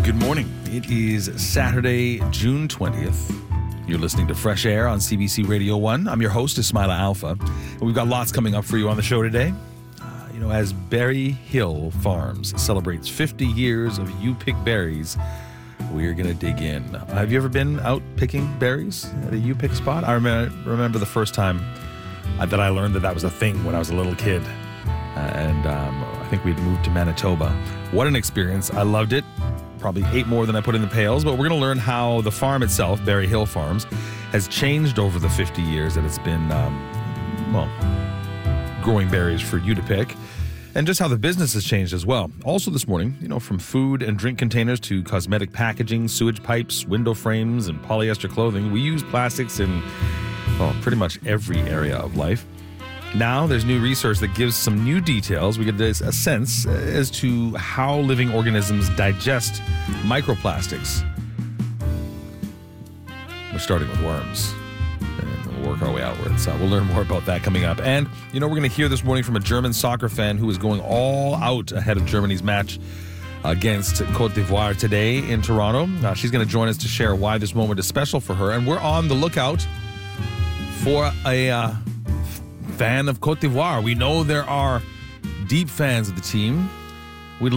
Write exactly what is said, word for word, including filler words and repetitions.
Good morning. It is Saturday, June twentieth. You're listening to Fresh Air on C B C Radio one. I'm your host, Ismaila Alpha. And we've got lots coming up for you on the show today. Uh, you know, as Berry Hill Farms celebrates fifty years of You Pick Berries, we're going to dig in. Have you ever been out picking berries at a You Pick spot? I remember, remember the first time uh, that I learned that that was a thing when I was a little kid. Uh, and um, I think we'd moved to Manitoba. What an experience. I loved it. Probably ate more than I put in the pails, but we're going to learn how the farm itself, Berry Hill Farms, has changed over the fifty years that it's been, um, well, growing berries for you to pick, and just how the business has changed as well. Also this morning, you know, from food and drink containers to cosmetic packaging, sewage pipes, window frames, and polyester clothing, we use plastics in, well, pretty much every area of life. Now, there's new research that gives some new details. We get a sense as to how living organisms digest microplastics. We're starting with worms, and we'll work our way outwards. So we'll learn more about that coming up. And, you know, we're going to hear this morning from a German soccer fan who is going all out ahead of Germany's match against Cote d'Ivoire today in Toronto. Uh, she's going to join us to share why this moment is special for her. And we're on the lookout for a... Uh, fan of Cote d'Ivoire. We know there are deep fans of the team.